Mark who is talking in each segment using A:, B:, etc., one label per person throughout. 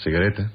A: Sigaretta?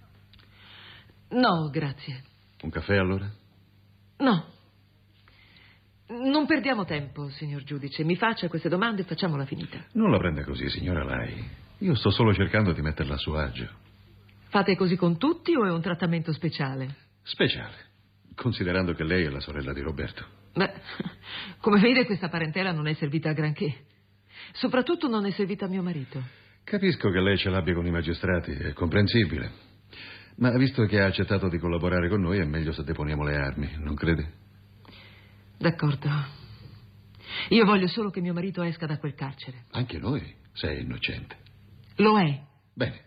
B: No, grazie.
A: Un caffè allora?
B: No. Non perdiamo tempo, signor giudice. Mi faccia queste domande e facciamola finita.
A: Non la prenda così, signora Lai. Io sto solo cercando di metterla a suo agio.
B: Fate così con tutti o è un trattamento speciale?
A: Speciale, considerando che lei è la sorella di Roberto.
B: Beh, come vede questa parentela non è servita a granché. Soprattutto non è servita a mio marito.
A: Capisco che lei ce l'abbia con i magistrati, è comprensibile. Ma visto che ha accettato di collaborare con noi, è meglio se deponiamo le armi, non crede?
B: D'accordo. Io voglio solo che mio marito esca da quel carcere.
A: Anche noi, se è innocente.
B: Lo è.
A: Bene.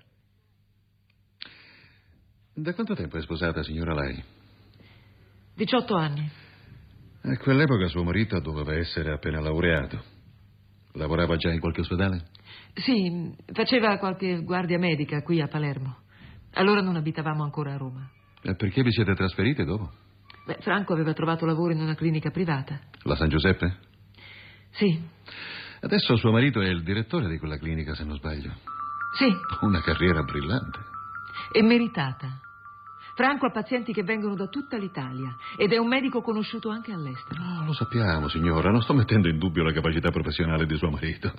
A: Da quanto tempo è sposata, signora Lai?
B: 18 anni.
A: A quell'epoca suo marito doveva essere appena laureato. Lavorava già in qualche ospedale?
B: Sì, faceva qualche guardia medica qui a Palermo. Allora non abitavamo ancora a Roma.
A: E perché vi siete trasferite dopo?
B: Beh, Franco aveva trovato lavoro in una clinica privata.
A: La San Giuseppe?
B: Sì.
A: Adesso suo marito è il direttore di quella clinica, se non sbaglio.
B: Sì.
A: Una carriera brillante.
B: E meritata. Franco ha pazienti che vengono da tutta l'Italia ed è un medico conosciuto anche all'estero.
A: No, lo sappiamo, signora. Non sto mettendo in dubbio la capacità professionale di suo marito.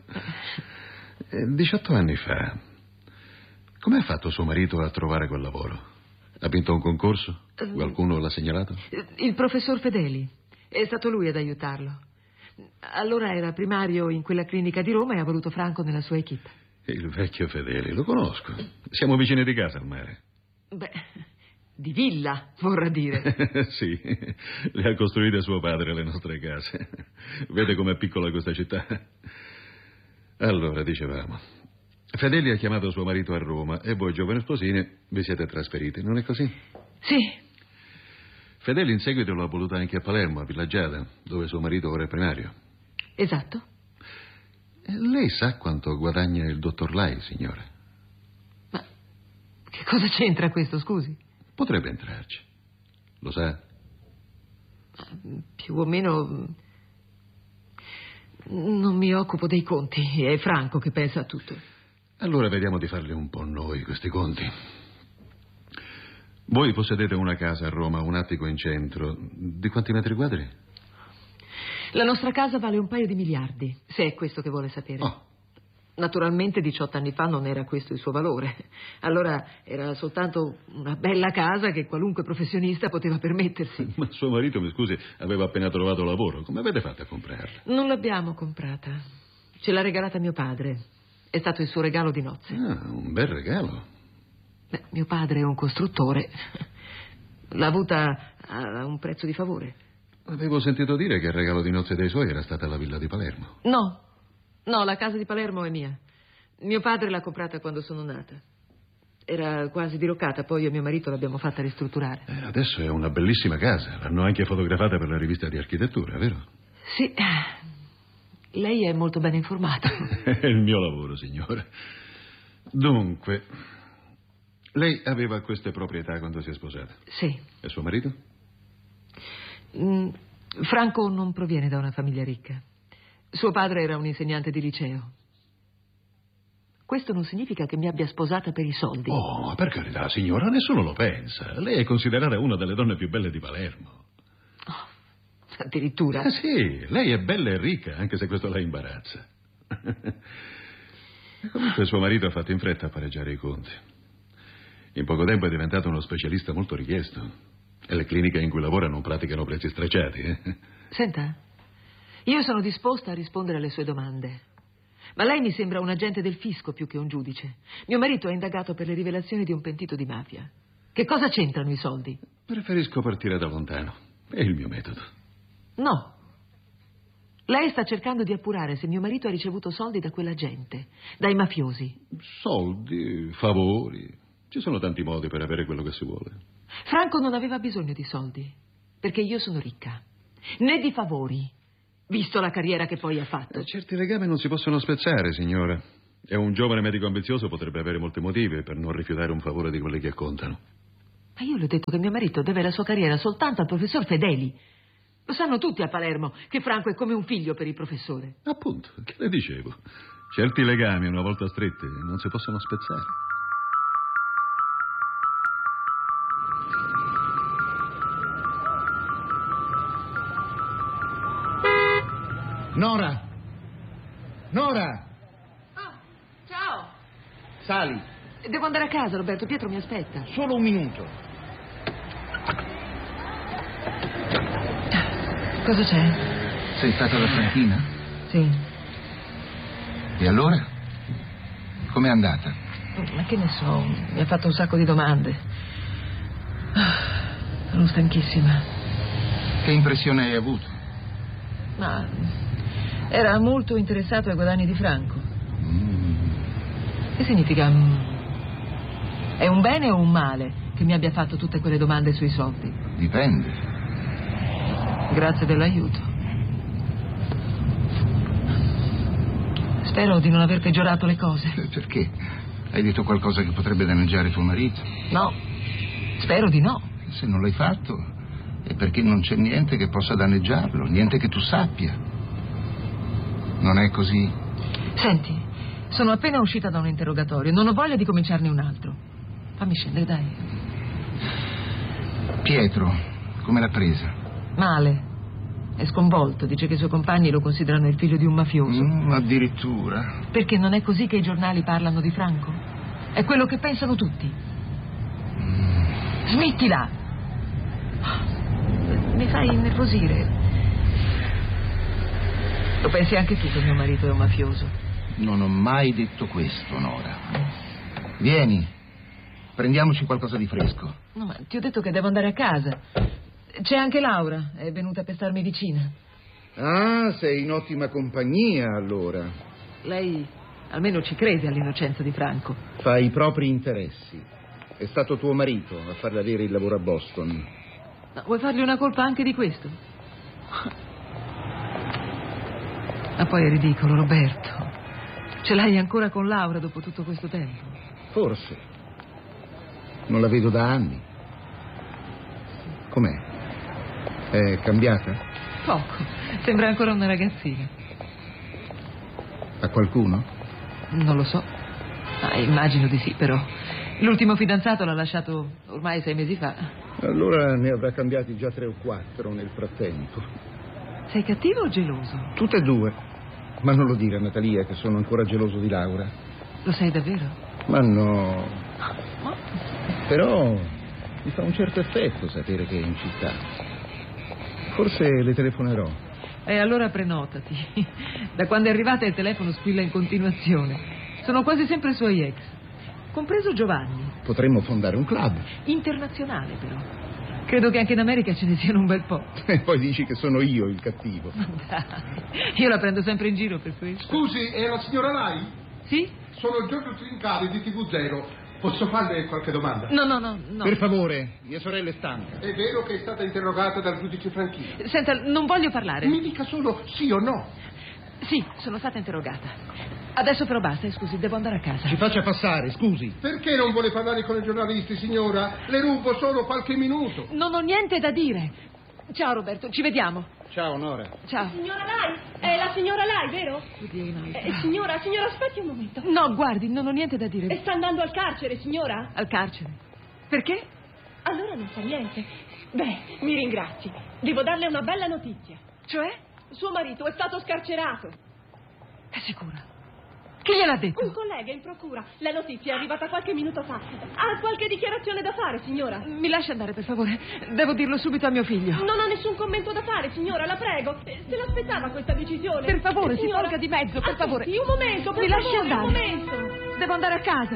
A: 18 anni fa, come ha fatto suo marito a trovare quel lavoro? Ha vinto un concorso? Qualcuno l'ha segnalato?
B: Il professor Fedeli. È stato lui ad aiutarlo. Allora era primario in quella clinica di Roma e ha voluto Franco nella sua equipe.
A: Il vecchio Fedeli, lo conosco. Siamo vicini di casa al mare.
B: Beh, di villa, vorrà dire.
A: Sì, le ha costruite suo padre le nostre case. Vede com'è piccola questa città. Allora, dicevamo, Fedeli ha chiamato suo marito a Roma e voi, giovani sposini, vi siete trasferiti, non è così?
B: Sì.
A: Fedeli in seguito lo ha voluto anche a Palermo, a Villa Giada, dove suo marito ora è primario.
B: Esatto.
A: Lei sa quanto guadagna il dottor Lai, signora?
B: Ma che cosa c'entra questo, scusi?
A: Potrebbe entrarci. Lo sa?
B: Più o meno non mi occupo dei conti. È Franco che pensa a tutto.
A: Allora vediamo di farli un po' noi, questi conti. Voi possedete una casa a Roma, un attico in centro. Di quanti metri quadri?
B: La nostra casa vale un paio di miliardi, se è questo che vuole sapere.
A: Oh.
B: Naturalmente 18 anni fa non era questo il suo valore. Allora era soltanto una bella casa che qualunque professionista poteva permettersi.
A: Ma suo marito, mi scusi, aveva appena trovato lavoro. Come avete fatto a comprarla?
B: Non l'abbiamo comprata. Ce l'ha regalata mio padre. È stato il suo regalo di nozze.
A: Ah, un bel regalo.
B: Beh, mio padre è un costruttore. L'ha avuta a un prezzo di favore.
A: Avevo sentito dire che il regalo di nozze dei suoi era stata la villa di Palermo.
B: No, la casa di Palermo è mia. Mio padre l'ha comprata quando sono nata. Era quasi diroccata, poi io e mio marito l'abbiamo fatta ristrutturare.
A: Adesso è una bellissima casa. L'hanno anche fotografata per la rivista di architettura, vero?
B: Sì. Lei è molto ben informato.
A: È il mio lavoro, signora. Dunque, lei aveva queste proprietà quando si è sposata?
B: Sì.
A: E suo marito?
B: Franco non proviene da una famiglia ricca. Suo padre era un insegnante di liceo. Questo non significa che mi abbia sposata per i soldi.
A: Oh, ma per carità, signora, nessuno lo pensa. Lei è considerata una delle donne più belle di Palermo.
B: Oh, addirittura?
A: Sì, lei è bella e ricca, anche se questo la imbarazza. E comunque suo marito ha fatto in fretta a pareggiare i conti. In poco tempo è diventato uno specialista molto richiesto. E le cliniche in cui lavora non praticano prezzi stracciati,
B: Senta, io sono disposta a rispondere alle sue domande. Ma lei mi sembra un agente del fisco più che un giudice. Mio marito è indagato per le rivelazioni di un pentito di mafia. Che cosa c'entrano i soldi?
A: Preferisco partire da lontano. È il mio metodo.
B: No. Lei sta cercando di appurare se mio marito ha ricevuto soldi da quella gente, dai mafiosi.
A: Soldi, favori. Ci sono tanti modi per avere quello che si vuole.
B: Franco non aveva bisogno di soldi, perché io sono ricca. Né di favori, visto la carriera che poi ha fatto.
A: Certi legami non si possono spezzare, signora. E un giovane medico ambizioso potrebbe avere molti motivi per non rifiutare un favore di quelli che contano.
B: Ma io le ho detto che mio marito deve la sua carriera soltanto al professor Fedeli. Lo sanno tutti a Palermo che Franco è come un figlio per il professore.
A: Appunto, che le dicevo. Certi legami, una volta stretti, non si possono spezzare.
C: Nora! Nora!
B: Ah, ciao!
C: Sali,
B: Devo andare a casa, Roberto. Pietro mi aspetta.
C: solo un minuto.
B: Cosa c'è?
C: Sei stata da Franchina?
B: Sì.
C: E allora? Com'è andata?
B: Ma che ne so, mi ha fatto un sacco di domande. Sono stanchissima.
C: Che impressione hai avuto?
B: Ma era molto interessato ai guadagni di Franco. Che significa? È un bene o un male che mi abbia fatto tutte quelle domande sui soldi?
C: Dipende.
B: Grazie dell'aiuto. Spero di non aver peggiorato le cose.
C: Perché? Hai detto qualcosa che potrebbe danneggiare tuo marito?
B: No, spero di no.
C: Se non l'hai fatto è perché non c'è niente che possa danneggiarlo, niente che tu sappia. Non è così?
B: Senti, sono appena uscita da un interrogatorio, non ho voglia di cominciarne un altro. Fammi scendere, dai.
C: Pietro, come l'ha presa?
B: Male. È sconvolto, dice che i suoi compagni lo considerano il figlio di un mafioso.
C: Addirittura.
B: Perché non è così che i giornali parlano di Franco? È quello che pensano tutti. Smettila! Mi fai innervosire. Lo pensi anche tu che mio marito è un mafioso?
C: Non ho mai detto questo, Nora. Vieni, prendiamoci qualcosa di fresco.
B: No, ma ti ho detto che devo andare a casa. C'è anche Laura, è venuta per starmi vicina.
C: Ah, sei in ottima compagnia, allora.
B: Lei almeno ci crede all'innocenza di Franco.
C: Fa i propri interessi. È stato tuo marito a farle avere il lavoro a Boston.
B: Ma vuoi fargli una colpa anche di questo? Ma poi è ridicolo, Roberto. Ce l'hai ancora con Laura dopo tutto questo tempo?
C: Forse. Non la vedo da anni. Com'è? È cambiata?
B: Poco. Sembra ancora una ragazzina.
C: Ha qualcuno?
B: Non lo so. Immagino di sì, però. L'ultimo fidanzato l'ha lasciato ormai 6 mesi fa.
C: Allora ne avrà cambiati già 3 o 4 nel frattempo.
B: Sei cattivo o geloso?
C: Tutte e due. Ma non lo dire a Natalia che sono ancora geloso di Laura.
B: Lo sei davvero?
C: Ma no.
B: No.
C: Però mi fa un certo effetto sapere che è in città. Forse le telefonerò.
B: E allora prenotati. Da quando è arrivata il telefono squilla in continuazione. Sono quasi sempre i suoi ex. Compreso Giovanni.
C: Potremmo fondare un club.
B: Internazionale, però. Credo che anche in America ce ne siano un bel po'.
C: E poi dici che sono io il cattivo.
B: Dai, io la prendo sempre in giro per questo.
D: Scusi, è la signora Lai?
B: Sì?
D: Sono Giorgio Trincari di TV0. Posso farle qualche domanda?
B: No.
C: Per favore, mia sorella è stanca.
D: È vero che è stata interrogata dal giudice Franchino?
B: Senta, non voglio parlare.
D: Mi dica solo sì o no.
B: Sì, sono stata interrogata. Adesso però basta, scusi, devo andare a casa.
C: Ci faccia passare, scusi.
D: Perché non vuole parlare con i giornalisti, signora? Le rubo solo qualche minuto.
B: Non ho niente da dire. Ciao Roberto, ci vediamo.
C: Ciao, Nora.
B: Ciao.
E: Signora Lai, è la signora Lai, vero?
B: Oddio, no.
E: Signora, aspetti un momento.
B: No, guardi, non ho niente da dire.
E: E sta andando al carcere, signora?
B: Al carcere. Perché?
E: Allora non sa niente. Beh, mi ringrazi. Devo darle una bella notizia.
B: Cioè?
E: Suo marito è stato scarcerato.
B: È sicura? Chi gliel'ha detto?
E: Un collega in procura. La notizia è arrivata qualche minuto fa. Ha qualche dichiarazione da fare, signora?
B: Mi lasci andare, per favore. Devo dirlo subito a mio figlio.
E: Non ho nessun commento da fare, signora, la prego. Se l'aspettava questa decisione.
B: Per favore,
E: signora...
B: si ponga di mezzo, per favore.
E: Aspetti, un momento, per
B: Mi lasci
E: favore,
B: andare.
E: un momento.
B: Devo andare a casa.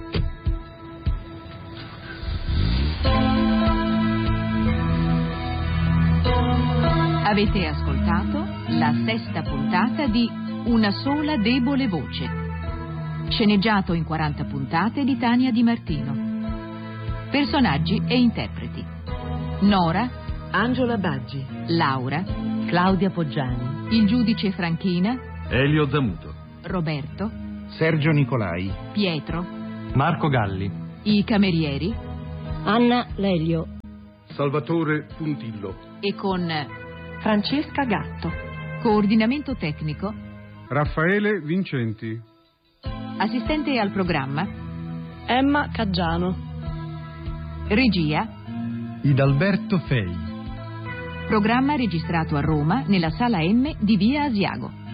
F: Avete ascoltato la 6ª puntata di Una sola debole voce, sceneggiato in 40 puntate di Tania Di Martino. Personaggi e interpreti: Nora,
B: Angela Baggi,
F: Laura,
B: Claudia Poggiani,
F: il giudice Franchina,
A: Elio Damuto,
F: Roberto,
C: Sergio Nicolai.
F: Pietro,
G: Marco Galli,
F: i camerieri
E: Anna Lelio.
D: Salvatore Puntillo.
F: e con
E: Francesca Gatto.
F: coordinamento tecnico,
G: Raffaele Vincenti,
F: assistente al programma,
E: Emma Caggiano.
F: regia,
G: Idalberto Fei.
F: Programma registrato a Roma nella Sala M di Via Asiago.